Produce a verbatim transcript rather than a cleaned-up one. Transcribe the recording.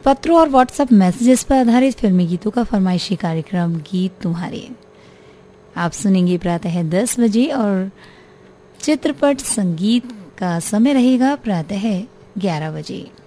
पत्रों और WhatsApp messages पर आधारित फिल्मी गीतों का फरमाइशी कार्यक्रम गीत तुम्हारे आप सुनेंगे प्रातः दस बजे और चित्रपट संगीत का समय रहेगा प्रातः ग्यारह बजे।